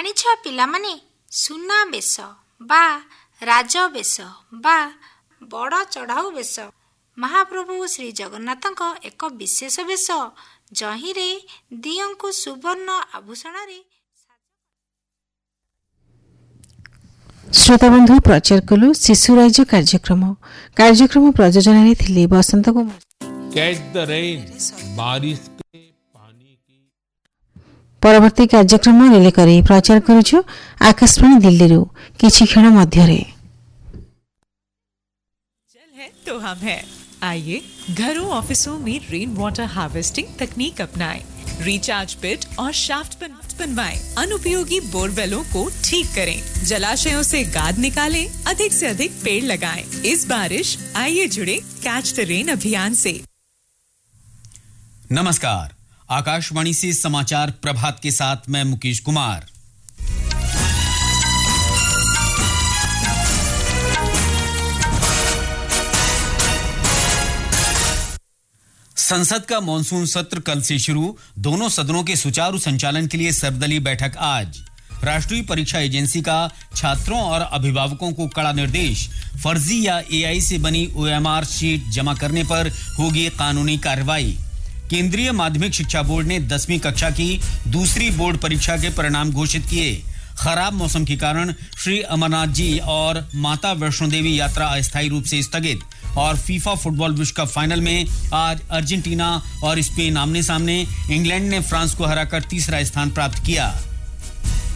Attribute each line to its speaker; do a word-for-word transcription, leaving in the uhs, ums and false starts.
Speaker 1: ଜାଣିଛ ପିଲାମାନେ, ସୁନା ବେଶ ବା ରାଜ ବେଶ ବା ବଡ଼ ଚଢ଼ାଉ ବେଶ ମହାପ୍ରଭୁ ଶ୍ରୀ ଜଗନ୍ନାଥଙ୍କ ଏକ ବିଶେଷ ବେଶ, ଯହିଁରେ ଦିଅଙ୍କୁ ସୁବର୍ଣ୍ଣ ଆଭୂଷଣରେ।
Speaker 2: ଶ୍ରୋତାବନ୍ଧୁ, ପ୍ରଚାର କଲୁ ଶିଶୁ ରାଜ୍ୟ କାର୍ଯ୍ୟକ୍ରମ କାର୍ଯ୍ୟକ୍ରମ ପ୍ରଯୋଜନାରେ ଥିଲେ ବସନ୍ତ କୁମାର। ପରବର୍ତ୍ତୀ କାର୍ଯ୍ୟକ୍ରମ ରିଲେ କରି ପ୍ରଚାର କରୁଛୁ ଆକାଶବାଣୀ ଦିଲ୍ଲୀରୁ କିଛି କ୍ଷଣ ମଧ୍ୟରେ।
Speaker 3: तो हम है, आइए घरों ऑफिसों में रेन वाटर हार्वेस्टिंग तकनीक अपनाएं, रिचार्ज पिट और शाफ्ट बनवाएं, अनुपयोगी बोरवेलों को ठीक करें, जलाशयों से गाद निकालें, अधिक से अधिक पेड़ लगाएं। इस बारिश आइए जुड़े कैच द रेन अभियान से।
Speaker 4: नमस्कार, आकाशवाणी से समाचार प्रभात के साथ मैं मुकेश कुमार। संसद का मॉनसून सत्र कल से शुरू, दोनों सदनों के सुचारू संचालन के लिए सर्वदलीय बैठक आज। राष्ट्रीय परीक्षा एजेंसी का छात्रों और अभिभावकों को कड़ा निर्देश, फर्जी या एआई से बनी ओएमआर शीट जमा करने पर होगी कानूनी कार्रवाई। केंद्रीय माध्यमिक शिक्षा बोर्ड ने दसवीं कक्षा की दूसरी बोर्ड परीक्षा के परिणाम घोषित किए। खराब मौसम के कारण श्री अमरनाथ जी और माता वैष्णो देवी यात्रा अस्थायी रूप से स्थगित। और फीफा फुटबॉल विश्व कप फाइनल में आज अर्जेंटीना और स्पेन आमने सामने, इंग्लैंड ने फ्रांस को हराकर तीसरा स्थान प्राप्त किया।